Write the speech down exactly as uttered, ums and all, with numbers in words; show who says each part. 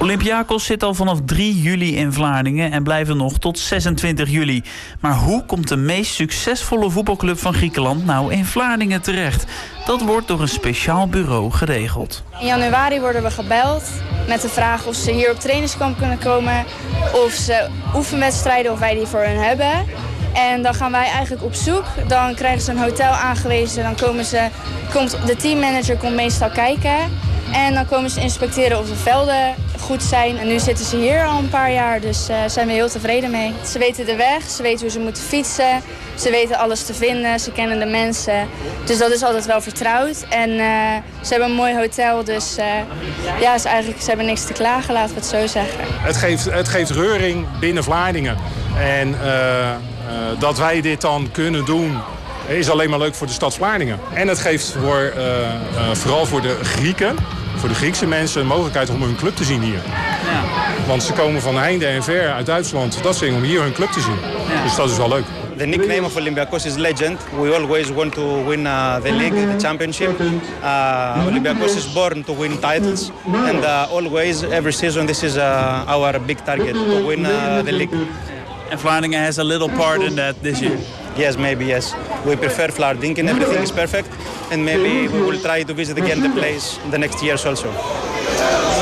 Speaker 1: Olympiakos zit al vanaf drie juli in Vlaardingen en blijven nog tot zesentwintig juli. Maar hoe komt de meest succesvolle voetbalclub van Griekenland nou in Vlaardingen terecht? Dat wordt door een speciaal bureau geregeld.
Speaker 2: In januari worden we gebeld met de vraag of ze hier op trainingskamp kunnen komen, of ze oefenwedstrijden, of wij die voor hen hebben. En dan gaan wij eigenlijk op zoek. Dan krijgen ze een hotel aangewezen. Dan komen ze, komt, de teammanager komt meestal kijken. En dan komen ze inspecteren of de velden goed zijn. En nu zitten ze hier al een paar jaar, dus daar uh, zijn we heel tevreden mee. Ze weten de weg, ze weten hoe ze moeten fietsen. Ze weten alles te vinden, ze kennen de mensen. Dus dat is altijd wel vertrouwd. En uh, ze hebben een mooi hotel, dus uh, ja, ze, eigenlijk, ze hebben niks te klagen, laten we het zo zeggen.
Speaker 3: Het geeft, het geeft reuring binnen Vlaardingen. En uh, uh, dat wij dit dan kunnen doen, is alleen maar leuk voor de stad Vlaardingen. En het geeft voor, uh, uh, vooral voor de Grieken, voor de Griekse mensen, een mogelijkheid om hun club te zien hier. Ja. Want ze komen van heinde en ver uit Duitsland, dat zingen om hier hun club te zien. Ja. Dus dat is wel leuk.
Speaker 4: The nickname of Olympiacos is Legend. We always want to win uh, the league, the championship. Uh, Olympiacos is born to win titles. And uh, always, every season, this is uh, our big target, to win uh, the league.
Speaker 1: And Vlaardingen has a little part in that this year.
Speaker 4: Yes, maybe, yes. We prefer Vlaardingen, everything is perfect. And maybe we will try to visit again the place the next years also.